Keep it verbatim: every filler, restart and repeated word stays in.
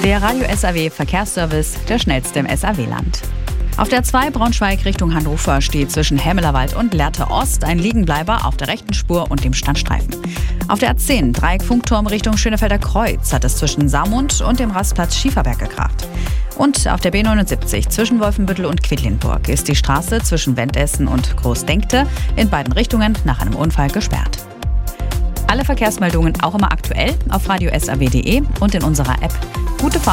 Der Radio S A W Verkehrsservice, der schnellste im S A W-Land. Auf der zwei Braunschweig Richtung Hannover steht zwischen Hemmelerwald und Lehrte Ost ein Liegenbleiber auf der rechten Spur und dem Standstreifen. Auf der A zehn Dreieck Funkturm Richtung Schönefelder Kreuz hat es zwischen Saarmund und dem Rastplatz Schieferberg gekracht. Und auf der B neunundsiebzig zwischen Wolfenbüttel und Quedlinburg ist die Straße zwischen Wendessen und Großdenkte in beiden Richtungen nach einem Unfall gesperrt. Alle Verkehrsmeldungen auch immer aktuell auf radio s a w punkt d e und in unserer App. Gute Fahrt!